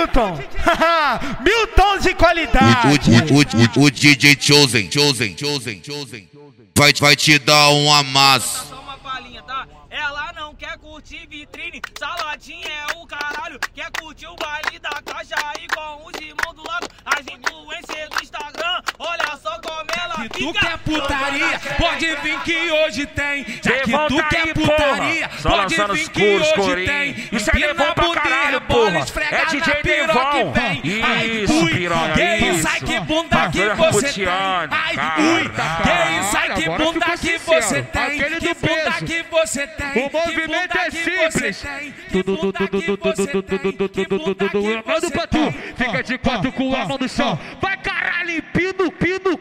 Milton? Milton de qualidade. O DJ Chosen vai te dar um amasso. Só uma palhinha, tá? Ela não quer curtir vitrine, saladinha é o caralho. Quer curtir o baile da caixa aí com os irmãos do lado. As influências do Instagram, olha só como ela fica. Tu quer putaria, pode vir que hoje tem. Já que Levanta tu quer aí, putaria, porra. Só pode lançando vir os que puros, hoje corinho. tem. Isso é Devon pra caralho, porra. É DJ Devon. Isso, piranha, Quem sai que bunda que você tem? Ai, ui, quem sai que bunda que você tem? Que bunda que você tem? O movimento é simples. Eu mando pra tu. Fica de quatro com a mão no chão. Vai caralho, pino,